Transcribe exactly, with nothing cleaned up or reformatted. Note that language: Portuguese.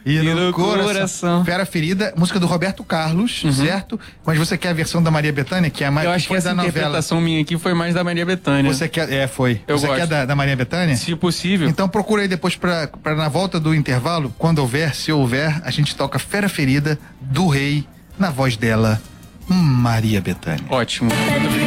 E, E no, no coração. coração. Fera Ferida, música do Roberto Carlos, Uhum. certo? Mas você quer a versão da Maria Bethânia, que é a mais Eu acho que foi essa da novela. interpretação minha aqui foi mais da Maria Bethânia. Você quer, é, foi. Eu você gosto. quer da, da Maria Bethânia? Se possível. Então procura aí depois pra, pra na volta do intervalo, quando houver, se houver, a gente toca Fera Ferida do Rei, na voz dela, Maria Bethânia. Ótimo.